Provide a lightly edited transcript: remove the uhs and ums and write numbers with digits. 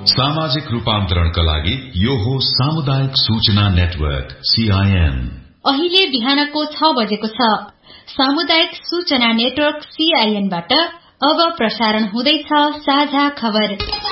सामाजिक रूपान्तरणका लागि यो हो सामुदायिक सूचना नेटवर्क CIN। अहिले बिहानको 6 बजेको छ। सामुदायिक सूचना नेटवर्क CIN बाट अब प्रसारण हुँदैछ साझा खबर।